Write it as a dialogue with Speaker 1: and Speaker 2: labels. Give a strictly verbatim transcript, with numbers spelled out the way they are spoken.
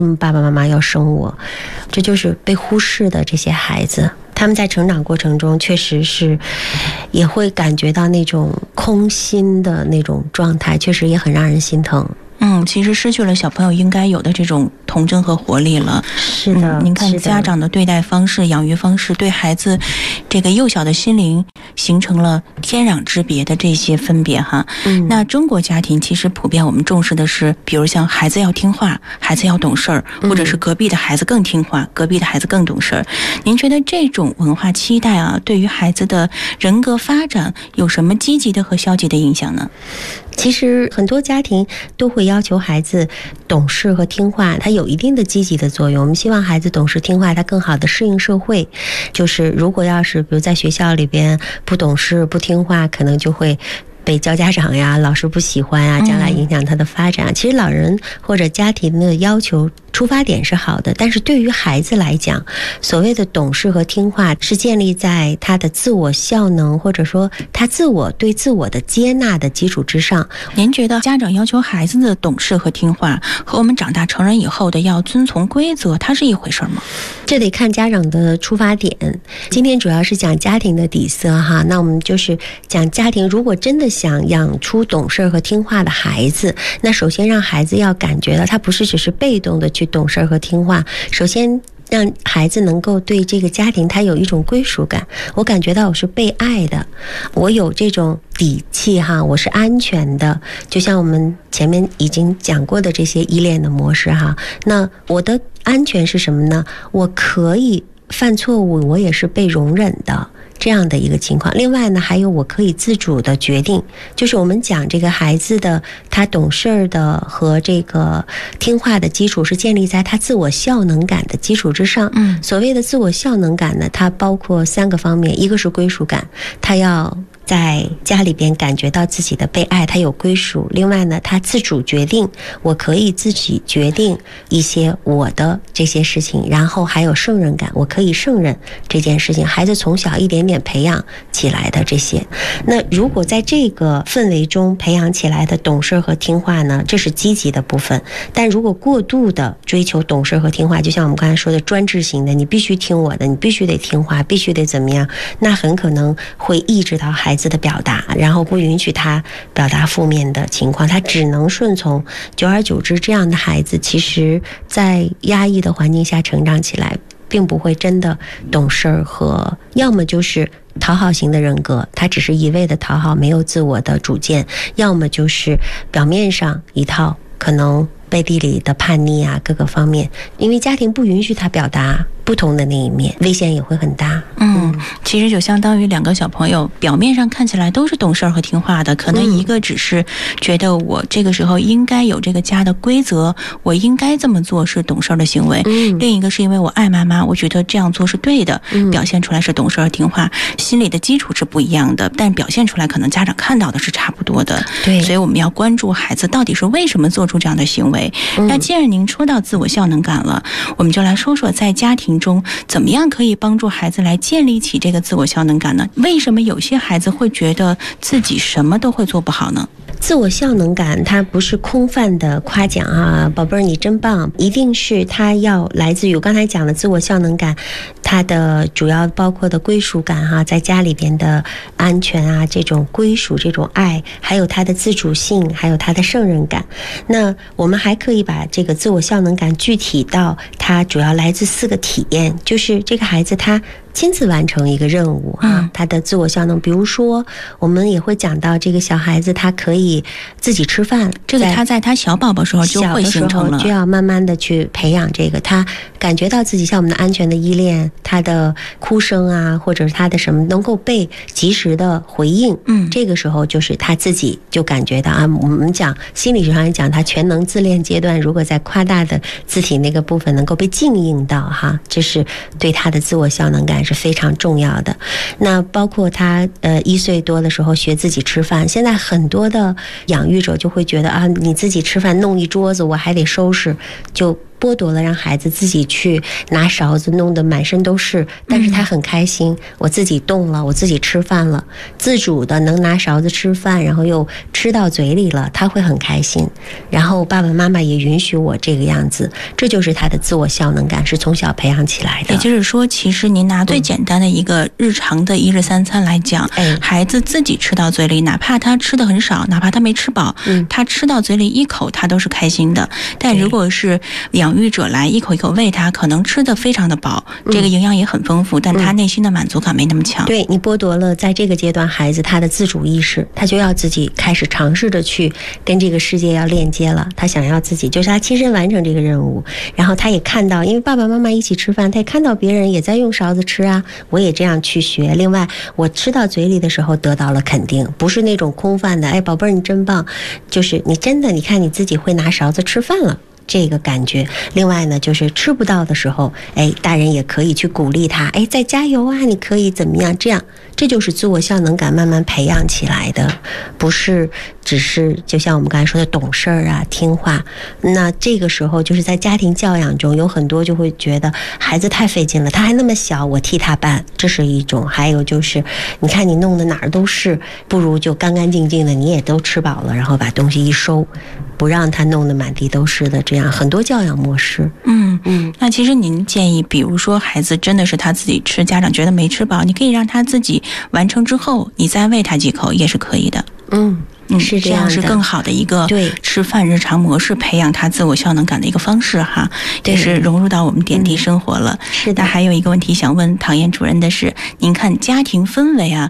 Speaker 1: 嗯，爸爸妈妈要生我，这就是被忽视的这些孩子。他们在成长过程中确实是也会感觉到那种空心的那种状态，确实也很让人心疼。
Speaker 2: 嗯，其实失去了小朋友应该有的这种童真和活力了。
Speaker 1: 是的，
Speaker 2: 嗯、您看家长的对待方式、养育方式，对孩子这个幼小的心灵形成了天壤之别的这些分别哈。嗯，那中国家庭其实普遍我们重视的是，比如像孩子要听话，孩子要懂事儿，或者是隔壁的孩子更听话，隔壁的孩子更懂事儿。您觉得这种文化期待啊，对于孩子的人格发展有什么积极的和消极的影响呢？
Speaker 1: 其实很多家庭都会要求孩子懂事和听话，它有一定的积极的作用。我们希望孩子懂事听话，他更好的适应社会。就是如果要是比如在学校里边不懂事不听话，可能就会被教家长呀、老师不喜欢啊，将来影响他的发展。嗯、其实老人或者家庭的要求出发点是好的，但是对于孩子来讲，所谓的懂事和听话是建立在他的自我效能，或者说他自我对自我的接纳的基础之上。
Speaker 2: 您觉得家长要求孩子的懂事和听话和我们长大成人以后的要遵从规则，它是一回事吗？
Speaker 1: 这得看家长的出发点。今天主要是讲家庭的底色哈，那我们就是讲家庭如果真的想养出懂事和听话的孩子，那首先让孩子要感觉到他不是只是被动的去懂事和听话，首先让孩子能够对这个家庭他有一种归属感，我感觉到我是被爱的，我有这种底气哈，我是安全的。就像我们前面已经讲过的这些依恋的模式哈，那我的安全是什么呢？我可以犯错误，我也是被容忍的，这样的一个情况。另外呢，还有我可以自主的决定，就是我们讲这个孩子的他懂事的和这个听话的基础是建立在他自我效能感的基础之上。嗯，所谓的自我效能感呢，它包括三个方面，一个是归属感，他要在家里边感觉到自己的被爱，他有归属。另外呢，他自主决定，我可以自己决定一些我的这些事情。然后还有胜任感，我可以胜任这件事情。孩子从小一点点培养起来的这些，那如果在这个氛围中培养起来的懂事和听话呢，这是积极的部分。但如果过度的追求懂事和听话，就像我们刚才说的专制型的，你必须听我的，你必须得听话，必须得怎么样，那很可能会抑制到孩子的表达，然后不允许他表达负面的情况，他只能顺从。久而久之，这样的孩子其实在压抑的环境下成长起来，并不会真的懂事和，要么就是讨好型的人格，他只是一味的讨好，没有自我的主见；要么就是表面上一套，可能背地里的叛逆啊，各个方面，因为家庭不允许他表达不同的那一面，危险也会很大。
Speaker 2: 嗯，其实就相当于两个小朋友表面上看起来都是懂事和听话的，可能一个只是觉得我这个时候应该有这个家的规则，我应该这么做是懂事的行为、嗯、另一个是因为我爱妈妈，我觉得这样做是对的、嗯、表现出来是懂事和听话，心理的基础是不一样的，但表现出来可能家长看到的是差不多的。对，所以我们要关注孩子到底是为什么做出这样的行为。嗯、那既然您说到自我效能感了，我们就来说说在家庭中怎么样可以帮助孩子来建立起这个自我效能感呢？为什么有些孩子会觉得自己什么都会做不好呢？
Speaker 1: 自我效能感它不是空泛的夸奖啊，宝贝儿你真棒，一定是它要来自于我刚才讲的自我效能感，它的主要包括的归属感哈、啊，在家里边的安全啊，这种归属这种爱，还有它的自主性，还有它的胜任感。那我们还可以把这个自我效能感具体到它主要来自四个体验，就是这个孩子他亲自完成一个任务哈、啊，他的自我效能，比如说我们也会讲到这个小孩子他可以自己吃饭，
Speaker 2: 这个他在他小宝宝时候就会形成了，
Speaker 1: 就要慢慢的去培养这个，他感觉到自己像我们的安全的依恋，他的哭声啊，或者是他的什么能够被及时的回应，嗯，这个时候就是他自己就感觉到啊，我们讲心理学上讲他全能自恋阶段，如果在夸大的字体那个部分能够被静应到哈，这是对他的自我效能感是非常重要的。那包括他呃一岁多的时候学自己吃饭，现在很多的养育者就会觉得啊，你自己吃饭弄一桌子我还得收拾，就剥夺了让孩子自己去拿勺子弄得满身都是，但是他很开心，我自己动了，我自己吃饭了，自主的能拿勺子吃饭，然后又吃到嘴里了，他会很开心。然后爸爸妈妈也允许我这个样子，这就是他的自我效能感，是从小培养起来的。
Speaker 2: 也就是说，其实您拿最简单的一个日常的一日三餐来讲，嗯、孩子自己吃到嘴里，哪怕他吃的很少，哪怕他没吃饱，嗯、他吃到嘴里一口，他都是开心的。但如果是养育者来一口一口喂他，可能吃的非常的饱，嗯、这个营养也很丰富，但他内心的满足感没那么强。
Speaker 1: 对，你剥夺了在这个阶段孩子他的自主意识，他就要自己开始尝试着去跟这个世界要链接了，他想要自己就是他亲身完成这个任务，然后他也看到，因为爸爸妈妈一起吃饭，他也看到别人也在用勺子吃啊，我也这样去学。另外我吃到嘴里的时候得到了肯定，不是那种空泛的，哎，宝贝儿你真棒，就是你真的你看你自己会拿勺子吃饭了，这个感觉。另外呢，就是吃不到的时候，哎，大人也可以去鼓励他，哎，再加油啊，你可以怎么样，这样这就是自我效能感慢慢培养起来的，不是只是就像我们刚才说的懂事儿啊听话。那这个时候就是在家庭教养中有很多就会觉得孩子太费劲了，他还那么小，我替他办，这是一种。还有就是你看你弄得哪儿都是，不如就干干净净的，你也都吃饱了，然后把东西一收，不让他弄得满地都是的，这样很多教养模式。
Speaker 2: 嗯嗯，那其实您建议，比如说孩子真的是他自己吃，家长觉得没吃饱，你可以让他自己完成之后，你再喂他几口也是可以的。
Speaker 1: 嗯。
Speaker 2: 嗯，
Speaker 1: 是
Speaker 2: 这样是更好的一个
Speaker 1: 对
Speaker 2: 吃饭日常模式，培养他自我效能感的一个方式哈，也是融入到我们点滴生活了。
Speaker 1: 是的。
Speaker 2: 那还有一个问题想问唐燕主任的是，您看家庭氛围啊，